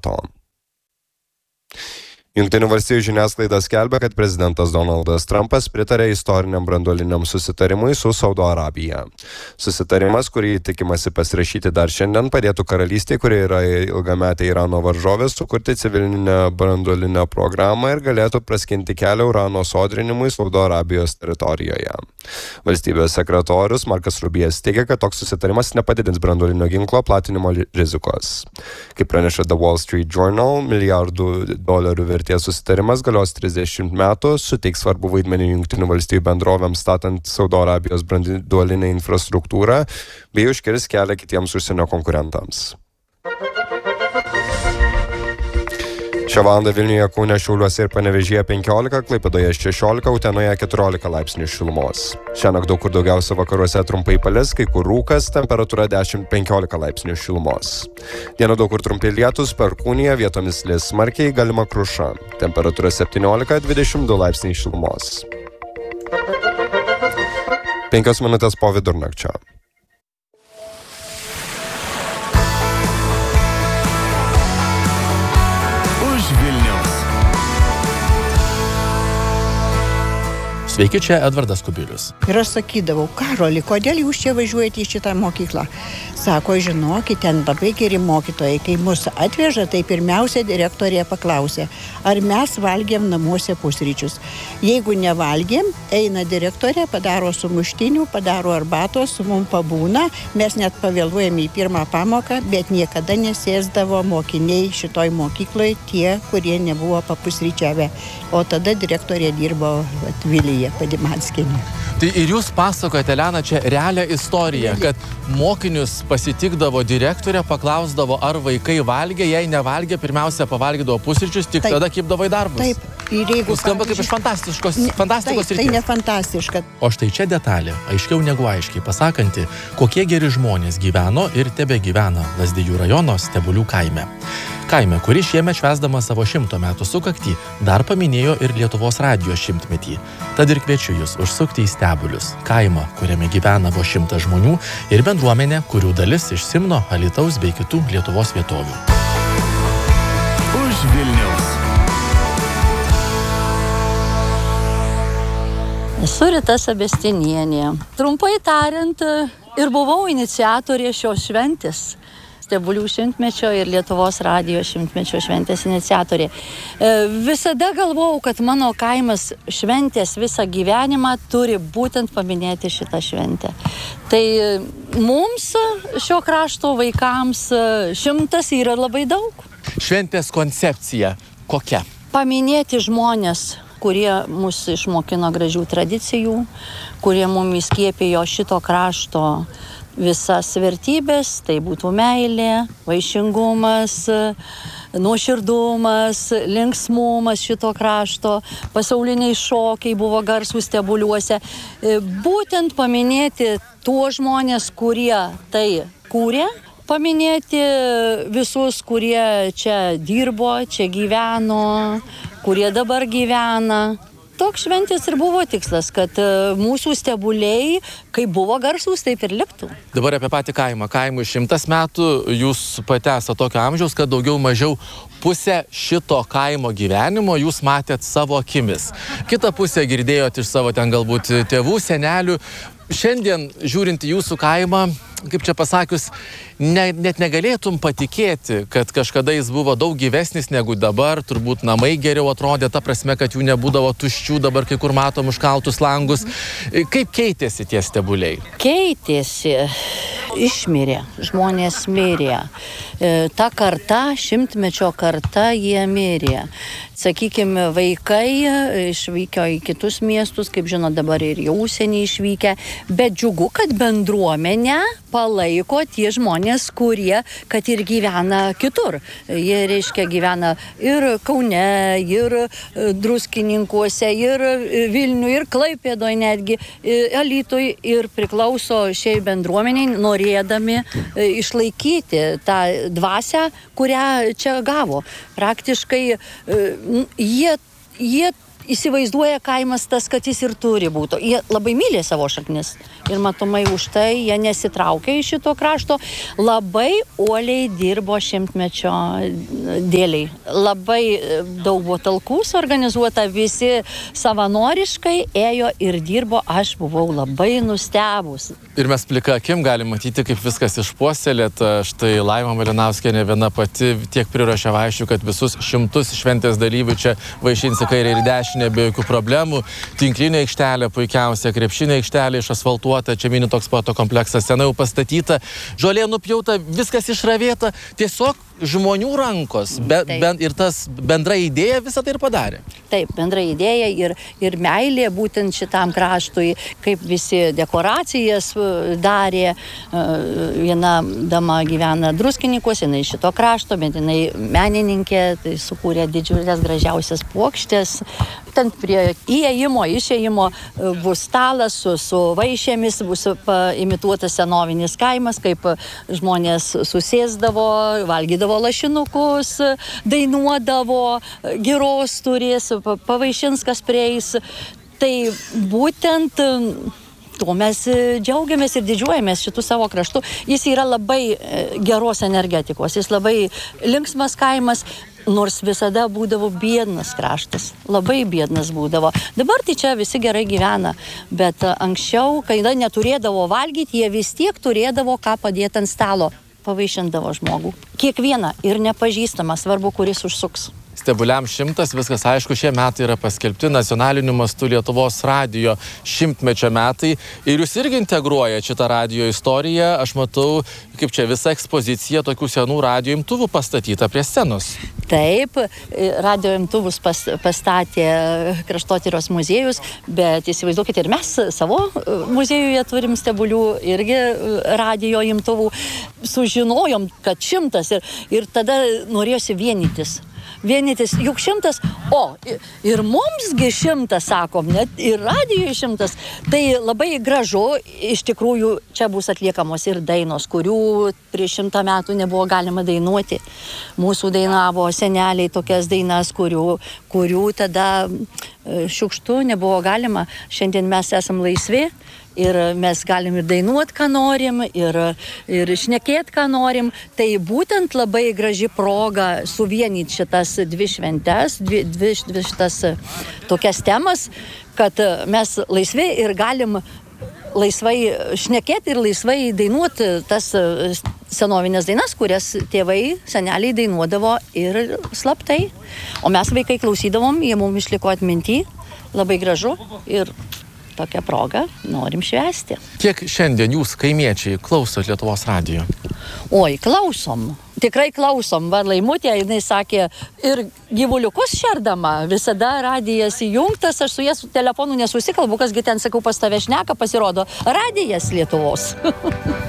to. Jungtinių valstijų žiniasklaida skelbia, kad prezidentas Donaldas Trumpas pritarė istoriniam branduoliniam susitarimui su Saudo Arabija. Susitarimas, kurį tikimasi pasirašyti dar šiandien, padėtų karalystei, kuri yra ilgametė Irano varžovė, sukurti civilinę branduolinę programą ir galėtų praskinti kelią urano sodrinimui Saudo Arabijos teritorijoje. Valstybės sekretorius Markas Rubijas teigia, kad toks susitarimas nepadidins branduolinio ginklo platinimo rizikos. Kaip praneša The Wall Street Journal, milijardų dolerių vertės susitarimas galios 30 metų, suteiks svarbu vaidmenį Jungtinių valstijų bendrovėms statant Saudo Arabijos branduolinę infrastruktūrą bei užkirs kelią kitiems užsienio konkurentams. Šią valandą Vilniuje, Kaune, Šiauliuose ir Panevėžyje 15, Klaipėdoje 16, Utenoje 14 laipsnių šilumos. Šiąnakt daug kur daugiausia vakaruose trumpai palis, kai kur rūkas, temperatūra 10-15 laipsnių šilumos. Dieną daug kur trumpi lietus, perkūnija, vietomis lis smarkiai, galima kruša. Temperatūra 17-22 laipsniai šilumos. 5 minutės po vidurnakčio. Sveiki, čia Edvardas Kubilius. Ir aš sakydavau, Karoli, kodėl jūs čia važiuojate į šitą mokyklą? Sako, žinokit, ten labai geri mokytojai. Kai mus atveža, tai pirmiausia direktorė paklausė, ar mes valgėm namuose pusryčius. Jeigu nevalgėm, eina direktorė, padaro sumuštinių, padaro arbatos, su mum pabūna. Mes net pavėluojame į pirmą pamoką, bet niekada nesėsdavo mokiniai šitoj mokykloje tie, kurie nebuvo papusryčiavę. O tada direktorė dirbo Vilyje Padimanskienė. Tai ir jūs pasakojate, Elena, čia realią istoriją, kad mokinius pasitikdavo direktorė, paklausdavo, ar vaikai valgė, jei nevalgė, pirmiausia pavalgydavo pusryčius, tik tada kibdavo į darbus. Taip. Ir jeigu skamba kaip iš fantastikos ryties. Tai ne fantastiška. O štai čia detalė, aiškiau negu aiškiai pasakanti, kokie geri žmonės gyveno ir tebe gyvena Lazdijų rajono Stebulių kaime. Kaime, kuri šiemet švęsdama savo 100 metų sukaktį, dar paminėjo ir Lietuvos radijo 100-metį. Tad ir kviečiu jūs užsukti į Stebulius, kaimą, kuriame gyvena vos 100 žmonių ir bendruomenė, kurių dalis iš Simno, Alytaus bei kitų Lietuvos vietovių. Už Vilniaus. Esu Rita Sabestinienė. Trumpai tariant, ir buvau iniciatorė šios šventės. Stebulių 100-mečio ir Lietuvos radijo 100-mečio šventės iniciatorė. Visada galvojau, kad mano kaimas šventės visą gyvenimą turi būtent paminėti šitą šventę. Tai mums, šio krašto vaikams, 100 yra labai daug. Šventės koncepcija kokia? Paminėti žmonės, kurie mus išmokino gražių tradicijų, kurie mums įskiepėjo šito krašto visas vertybės, tai būtų meilė, vaišingumas, nuoširdumas, linksmumas šito krašto, pasauliniai šokiai buvo garsūs Stebuliuose. Būtent paminėti tuos žmonės, kurie tai kūrė, paminėti visus, kurie čia dirbo, čia gyveno, kurie dabar gyvena. Toks šventės ir buvo tikslas, kad mūsų Stebuliai, kaip buvo garsūs, taip ir liktų. Dabar apie patį kaimą. Kaimui 100 metų, jūs pati esate tokio amžiaus, kad daugiau mažiau pusę šito kaimo gyvenimo jūs matėt savo akimis. Kitą pusę girdėjot iš savo ten galbūt tėvų, senelių. Šiandien, žiūrint į jūsų kaimą, kaip čia pasakius, net negalėtum patikėti, kad kažkada jis buvo daug gyvesnis negu dabar, turbūt namai geriau atrodė, ta prasme, kad jų nebūdavo tuščių, dabar kai kur matom užkaltus langus. Kaip keitėsi tie Stebuliai? Keitėsi, išmirė, žmonės mirė. Ta karta, 100-mečio karta, jie mirė. Sakykime, vaikai išvyko į kitus miestus, kaip žino, dabar ir į užsienį išvykę, bet džiugu, kad bendruomenę palaiko tie žmonės, kurie, kad ir gyvena kitur. Jie, reiškia, gyvena ir Kaune, ir Druskininkuose, ir Vilniuje, ir Klaipėdoje netgi, Alytuje, ir priklauso šiai bendruomeniai, norėdami išlaikyti tą dvasią, kurią čia gavo. Praktiškai jie įsivaizduoja kaimas tas, kad jis ir turi būti. Jie labai myli savo šaknis. Ir matomai už tai jie nesitraukia iš šito krašto. Labai uoliai dirbo šimtmečio dėliai. Labai daug buvo talkų suorganizuota, visi savanoriškai ėjo ir dirbo. Aš buvau labai nustebus. Ir mes plika akim galim matyti, kaip viskas išpuoselėta. Štai Laima Malinauskienė viena pati tiek priruošė vaišių, kad visus 100 šventės dalyvių čia vaišinsi kairę ir dešinę be jokių problemų. Tinklinė aikštelė puikiausia, krepšinė aikštelė išasfaltuota, čia mini toks sporto kompleksas senai jau pastatyta, žolė nupjauta, viskas išravėta, tiesiog žmonių rankos ir tas bendra idėja visą tai ir padarė. Taip, bendra idėja ir meilė būtent šitam kraštui, kaip visi dekoracijas darė. Viena dama gyvena Druskininkuose, jinai šito krašto, bet jinai menininkė, tai sukūrė didžiulės gražiausias puokštės. Ten prie įėjimo, išėjimo bus stalas su vaišėmis, bus imituotas senovinis kaimas, kaip žmonės susėsdavo, valgydavo lašinukus, dainuodavo, giros turės, pavaišins, kas prieis. Tai būtent tuo mes džiaugiamės ir didžiuojamės šitų savo kraštų. Jis yra labai geros energetikos, jis labai linksmas kaimas, nors visada būdavo biednas kraštas. Labai biednas būdavo. Dabar tai čia visi gerai gyvena, bet anksčiau, kai neturėdavo valgyti, jie vis tiek turėdavo ką padėti ant stalo. Pavaišindavo žmogų. Kiekvieną ir nepažįstamą, svarbu, kuris užsuks. Stebuliam 100, viskas aišku, šie metai yra paskelbti nacionaliniu mastu Lietuvos radijo 100-mečio metai. Ir jūs irgi integruojate šitą radijo istoriją. Aš matau, kaip čia visa ekspozicija tokių senų radijo imtuvų pastatyta prie scenos. Taip, radijo imtuvus pastatė Kraštotyros muziejus, bet įsivaizduokite, ir mes savo muziejuje turim stebulių irgi radijo imtuvų. Sužinojom, kad 100 ir tada norėjosi vienytis, juk 100, ir mumsgi 100, sakom, net ir radijui 100. Tai labai gražu, iš tikrųjų, čia bus atliekamos ir dainos, kurių prieš 100 metų nebuvo galima dainuoti. Mūsų dainavo seneliai tokias dainas, kurių tada šiukštu nebuvo galima. Šiandien mes esam laisvi. Ir mes galim ir dainuoti, ką norim, ir šnekėti, ką norim. Tai būtent labai graži proga suvienyti šitas dvi šventes, dvi šitas tokias temas, kad mes laisvi ir galim laisvai šnekėti ir laisvai dainuoti tas senovinės dainas, kurias tėvai, seneliai dainuodavo ir slaptai. O mes vaikai klausydavom, jie mums išliko atminty, labai gražu ir tokią progą norim švęsti. Kiek šiandien jūs, kaimiečiai, klausot Lietuvos radijo? Oi, klausom. Tikrai klausom. Va, Laimutė, jinai sakė, ir gyvuliukus šerdama, visada radijas įjungtas, aš su jie su telefonu nesusikalbu, kasgi ten, sakau, pas tave šneka, pasirodo radijas Lietuvos.